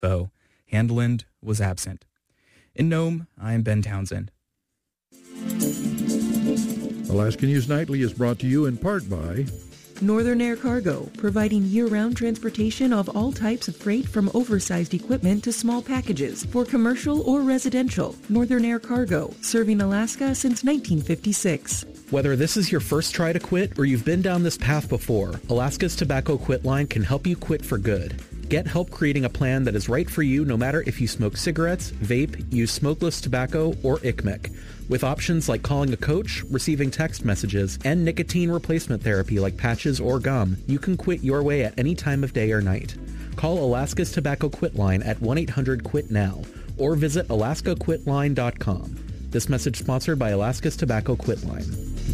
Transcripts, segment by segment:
though Handeland was absent. In Nome, I'm Ben Townsend. Alaska News Nightly is brought to you in part by Northern Air Cargo, providing year-round transportation of all types of freight from oversized equipment to small packages for commercial or residential. Northern Air Cargo, serving Alaska since 1956. Whether this is your first try to quit or you've been down this path before, Alaska's Tobacco Quit Line can help you quit for good. Get help creating a plan that is right for you no matter if you smoke cigarettes, vape, use smokeless tobacco, or ICMIC. With options like calling a coach, receiving text messages, and nicotine replacement therapy like patches or gum, you can quit your way at any time of day or night. Call Alaska's Tobacco Quit Line at 1-800-QUIT-NOW or visit alaskaquitline.com. This message sponsored by Alaska's Tobacco Quit Line.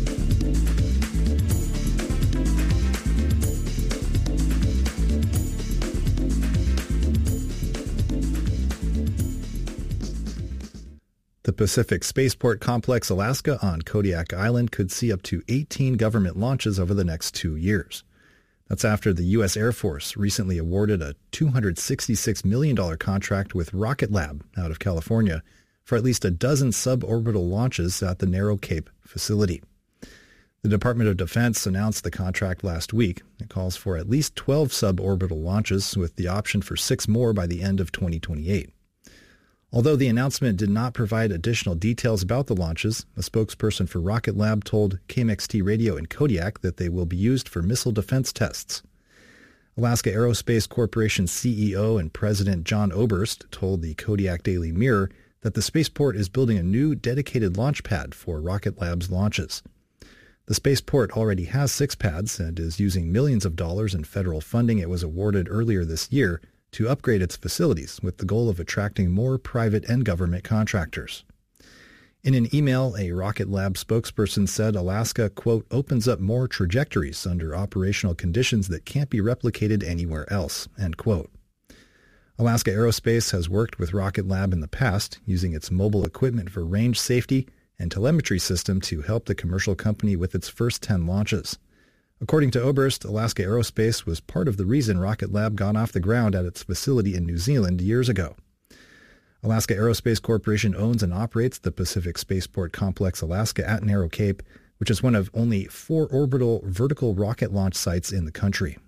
The Pacific Spaceport Complex Alaska on Kodiak Island could see up to 18 government launches over the next 2 years. That's after the U.S. Air Force recently awarded a $266 million contract with Rocket Lab out of California for at least a dozen suborbital launches at the Narrow Cape facility. The Department of Defense announced the contract last week. It calls for at least 12 suborbital launches with the option for 6 more by the end of 2028. Although the announcement did not provide additional details about the launches, a spokesperson for Rocket Lab told KMXT Radio in Kodiak that they will be used for missile defense tests. Alaska Aerospace Corporation CEO and President John Oberst told the Kodiak Daily Mirror that the spaceport is building a new dedicated launch pad for Rocket Lab's launches. The spaceport already has 6 pads and is using millions of dollars in federal funding it was awarded earlier this year to upgrade its facilities with the goal of attracting more private and government contractors. In an email, a Rocket Lab spokesperson said Alaska, quote, opens up more trajectories under operational conditions that can't be replicated anywhere else, end quote. Alaska Aerospace has worked with Rocket Lab in the past, using its mobile equipment for range safety and telemetry system to help the commercial company with its first 10 launches. According to Oberst, Alaska Aerospace was part of the reason Rocket Lab got off the ground at its facility in New Zealand years ago. Alaska Aerospace Corporation owns and operates the Pacific Spaceport Complex Alaska at Narrow Cape, which is one of only 4 orbital vertical rocket launch sites in the country.